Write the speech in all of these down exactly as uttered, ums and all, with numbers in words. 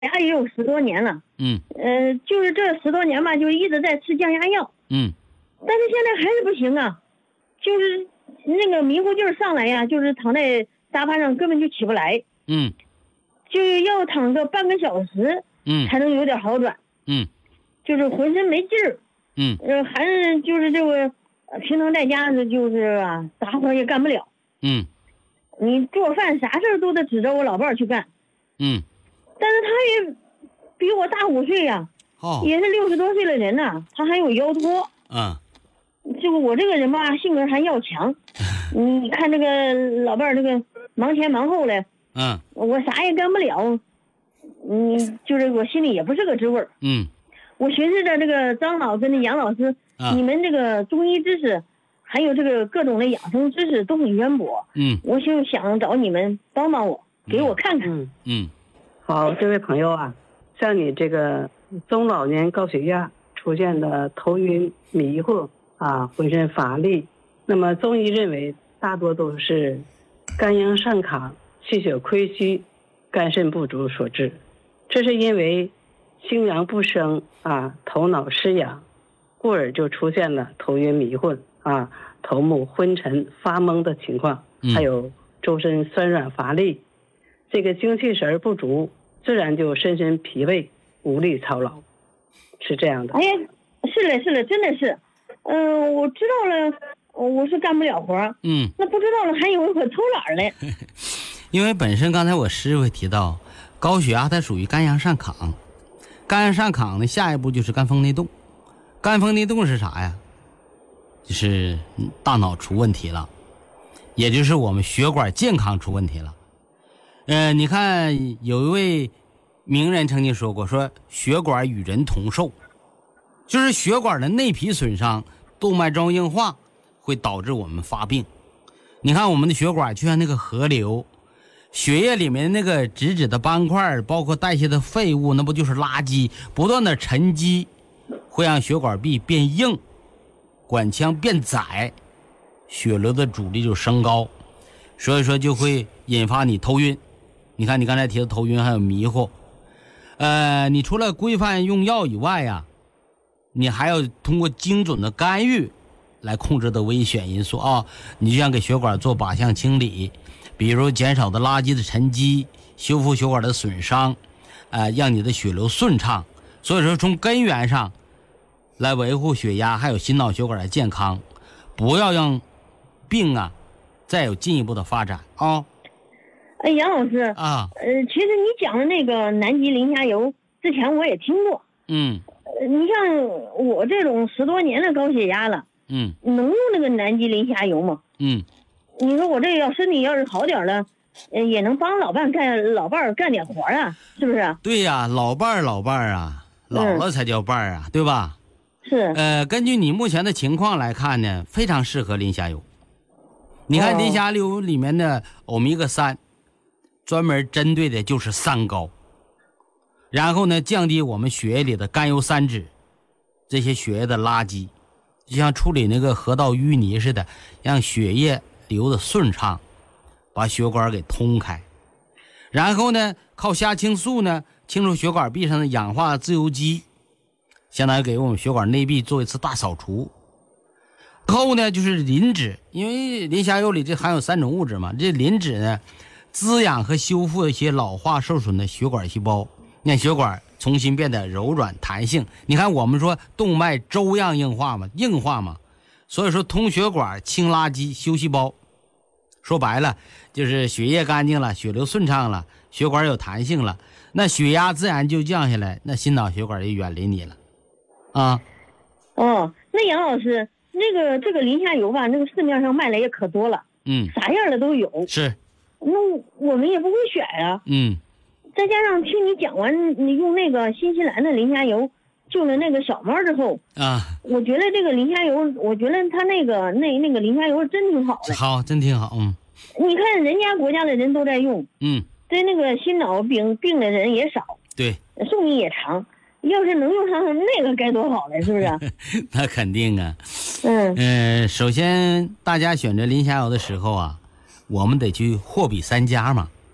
牙也有十多年了。 嗯。 呃，就是这十多年吧，就一直在吃降压药。 嗯。 但是现在还是不行啊，就是那个迷糊劲儿上来呀，就是躺在沙发上根本就起不来。 嗯。 就要躺个半个小时。 嗯。 才能有点好转。 嗯。 就是浑身没劲儿。 嗯。 呃，还是就是这个，平常在家是就是啊，啥活也干不了。 嗯。 你做饭啥事儿都得指着我老伴儿去干。 嗯。 但是他也比我大五岁呀。 哦。 也是六十多岁的人呐，他还有腰托。 嗯。 这个我这个人吧，性格还要强。你看这个老伴儿这个忙前忙后的。 嗯。 我啥也干不了。嗯，就是我心里也不是个滋味儿。 嗯。 我寻思着这个张老跟那杨老师，啊、你们这个中医知识，还有这个各种的养生知识都很渊博。 嗯。 我就想找你们帮帮我，给我看看。 嗯。 嗯。 好，这位朋友啊，像你这个中老年高血压出现的头晕、迷糊啊，浑身乏力，那么中医认为大多都是肝阳上亢、气血亏虚、肝肾不足所致。这是因为心阳不生啊，头脑失养，故而就出现了头晕迷糊啊、头目昏沉发懵的情况，还有周身酸软乏力，这个精气神不足，自然就深深疲惫，无力操劳，是这样的。 哎呀，是了是了，真的是，嗯、呃，我知道了，我是干不了活。 嗯。 那不知道了，还以为我偷懒嘞。 因为本身刚才我师傅提到，高血压它属于肝阳上亢，肝阳上亢呢，下一步就是肝风内动。肝风内动是啥呀？就是大脑出问题了，也就是我们血管健康出问题了。呃，你看有一位名人曾经说过，说血管与人同寿，就是血管的内皮损伤、动脉粥硬化会导致我们发病。你看我们的血管就像那个河流，血液里面那个直指的斑块，包括代谢的废物，那不就是垃圾不断的沉积，会让血管壁变硬，管腔变窄，血流的阻力就升高，所以说就会引发你头晕。你看你刚才提的头晕还有迷糊，呃，你除了规范用药以外呀、啊，你还要通过精准的干预来控制的危险因素啊。你就像给血管做靶向清理，比如减少的垃圾的沉积，修复血管的损伤，呃，让你的血流顺畅。所以说从根源上来维护血压还有心脑血管的健康，不要让病啊再有进一步的发展啊。 哎，杨老师啊， 呃，其实你讲的那个南极磷虾油，之前我也听过。 嗯， 呃，你像我这种十多年的高血压了， 嗯， 能用那个南极磷虾油吗？ 嗯， 你说我这要身体要是好点了，呃，也能帮老伴干老伴儿干点活啊，是不是？ 对呀，老伴儿老伴儿啊，老了才叫伴儿啊，嗯、对吧？ 是。 呃，根据你目前的情况来看呢，非常适合磷虾油。你看磷虾油里面的欧米伽三。专门针对的就是三高，然后呢，降低我们血液里的甘油三酯这些血液的垃圾，就像处理那个河道淤泥似的，让血液流的顺畅，把血管给通开。然后呢，靠虾青素呢清除血管壁上的氧化自由基，相当于给我们血管内壁做一次大扫除。后呢就是磷脂，因为磷虾油里这含有三种物质嘛，这磷脂呢滋养和修复一些老化受损的血管细胞，让血管重新变得柔软弹性。你看我们说动脉粥样硬化嘛，硬化嘛，所以说通血管、清垃圾、修细胞，说白了就是血液干净了，血流顺畅了，血管有弹性了，那血压自然就降下来，那心脑血管就远离你了啊。 哦，那杨老师，那个这个磷虾油吧，那个市面上卖的也可多了， 嗯， 啥样的都有。 是。 那我们也不会选啊。 嗯。 再加上听你讲完，你用那个新西兰的磷虾油救了那个小猫之后啊， 我觉得这个磷虾油，我觉得它那个那那个磷虾油真挺好的。 好，真挺好。嗯。 你看人家国家的人都在用。 嗯。 对那个心脑病病的人也少。 对。 寿命也长。要是能用上那个该多好呢，是不是？ 那肯定啊。 嗯。 呃，首先大家选择磷虾油的时候啊，我们得去货比三家嘛，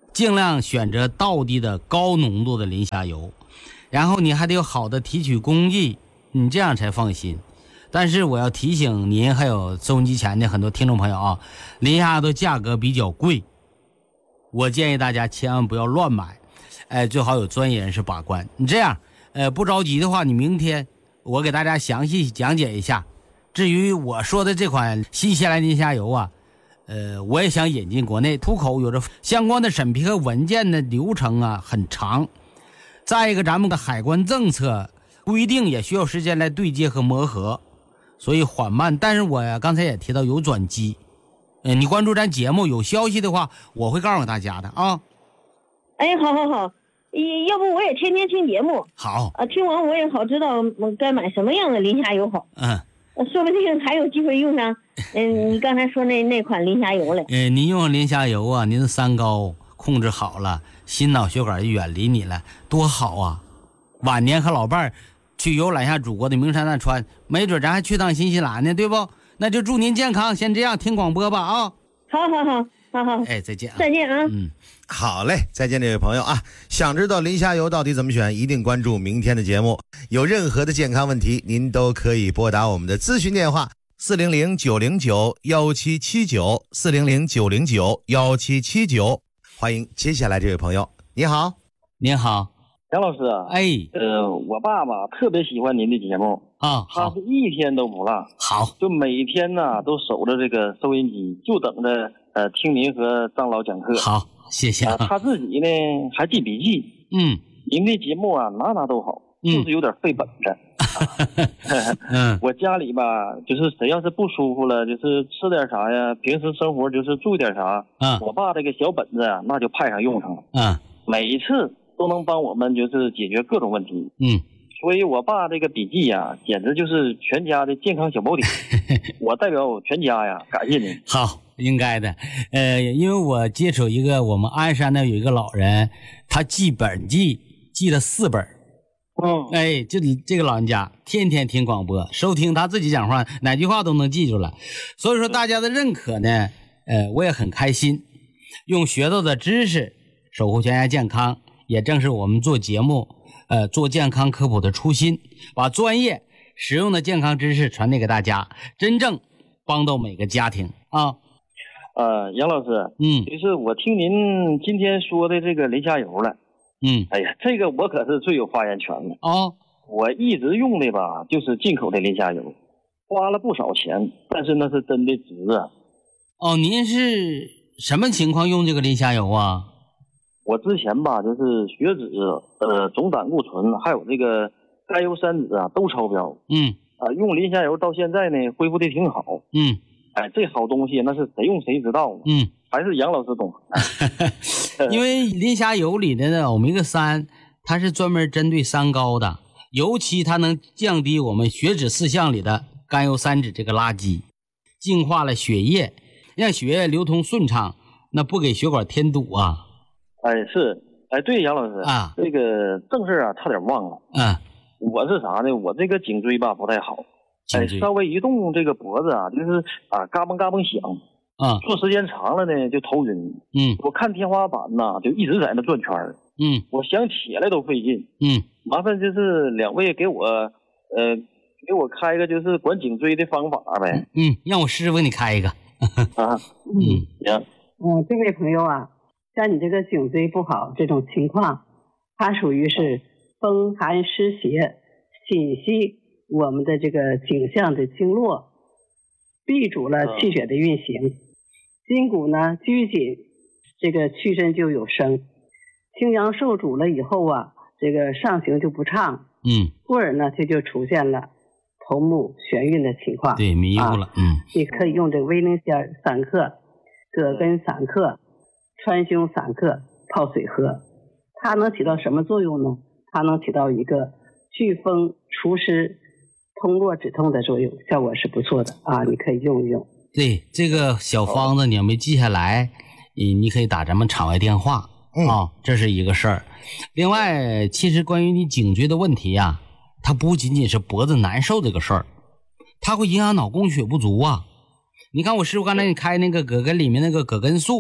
尽量选择道地的高浓度的磷虾油，然后你还得有好的提取工艺，你这样才放心。但是我要提醒您还有收音机前的很多听众朋友啊，磷虾油的价格比较贵，我建议大家千万不要乱买，哎，最好有专业人士把关。你这样，呃，不着急的话，你明天我给大家详细讲解一下。至于我说的这款新西兰磷虾油啊，呃，我也想引进国内，出口有着相关的审批和文件的流程啊很长。再一个，咱们的海关政策规定也需要时间来对接和磨合，所以缓慢。但是我呀，刚才也提到有转机。呃，你关注咱节目，有消息的话，我会告诉大家的啊。 哎，好好好，要不我也天天听节目。 好。 啊，听完我也好知道该买什么样的磷虾油好。 嗯。 说不定还有机会用上，嗯，你刚才说那那款磷虾油嘞。 呃，您用磷虾油啊，您的三高控制好了，心脑血管就远离你了，多好啊！晚年和老伴儿去游览一下祖国的名山大川，没准咱还去趟新西兰呢，对不？那就祝您健康，先这样，听广播吧啊！ 好好好，好好， 哎，再见啊！ 再见啊！ 嗯。 好嘞，再见，这位朋友啊！想知道磷虾油到底怎么选，一定关注明天的节目。有任何的健康问题，您都可以拨打我们的咨询电话四零零九零九幺七七九四零零九零九幺七七九。欢迎接下来这位朋友，你好， 您好， 杨老师。 哎， 呃，我爸爸特别喜欢您的节目啊， 他是一天都不落， 好， 就每天呢都守着这个收音机，就等着呃听您和张老讲课。 好。谢谢、啊啊、他自己呢还记笔记。 嗯， 您的节目啊哪哪都好， 嗯、 就是有点费本子。 嗯， 我家里吧，就是谁要是不舒服了，就是吃点啥呀，平时生活就是注意点啥， 嗯， 我爸这个小本子啊，那就派上用场了。 嗯， 每一次都能帮我们就是解决各种问题。 嗯。 所以我爸这个笔记呀、啊，简直就是全家的健康小宝典。我代表全家呀，感谢您。 好，应该的。呃，因为我接触一个我们鞍山的有一个老人，他记本记记了四本。 嗯， 哎，这这个老人家天天听广播，收听他自己讲话，哪句话都能记住了。所以说大家的认可呢，呃，我也很开心。用学到的知识守护全家健康，也正是我们做节目。呃，做健康科普的初心，把专业实用的健康知识传递给大家，真正帮到每个家庭啊。 呃，杨老师， 嗯， 就是我听您今天说的这个磷虾油了， 嗯， 哎呀，这个我可是最有发言权了哦。 我一直用的吧，就是进口的磷虾油，花了不少钱，但是那是真的值啊。 哦，您是什么情况用这个磷虾油啊？ 我之前吧，就是血脂、呃总胆固醇还有这个甘油三酯啊都超标。 嗯。 啊、呃，用磷虾油到现在呢，恢复的挺好。 嗯。 哎，这好东西那是谁用谁知道。 嗯。 还是杨老师懂。 因为磷虾油里的欧米伽三，它是专门针对三高的，尤其它能降低我们血脂四项里的甘油三酯这个垃圾，净化了血液，让血液流通顺畅，那不给血管添堵啊。 哎，是，哎，对，杨老师啊， 这个正事啊，差点忘了。 嗯， 我是啥呢？我这个颈椎吧不太好，哎，稍微一动这个脖子啊，就是啊，嘎嘣嘎嘣响。 啊、嗯， 坐时间长了呢，就头晕。 嗯， 我看天花板呐，就一直在那转圈儿。 嗯， 我想起来都费劲。 嗯， 麻烦就是两位给我，呃，给我开一个就是管颈椎的方法呗。 嗯，让我师傅给你开一个。 啊，嗯，行。 嗯，这位朋友啊。像你这个颈椎不好这种情况，它属于是风寒湿邪侵袭我们的这个颈项的经络，闭阻了气血的运行，筋骨呢拘紧，这个屈伸就有声，清阳受阻了以后啊，这个上行就不畅， 嗯， 故而呢这就出现了头目眩晕的情况， 对，迷糊了，啊、嗯， 你可以用这个威灵仙三克，葛根三克。川芎三克泡水喝，它能起到什么作用呢？它能起到一个祛风除湿、通络止痛的作用，效果是不错的啊！你可以用一用。 对，这个小方子你要没记下来，你你可以打咱们场外电话啊、 嗯哦，这是一个事儿。另外，其实关于你颈椎的问题啊，它不仅仅是脖子难受这个事儿，它会影响脑供血不足啊。你看我师傅刚才你开那个葛根里面那个葛根素。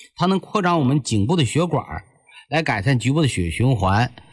它能扩张我们颈部的血管，来改善局部的血液循环，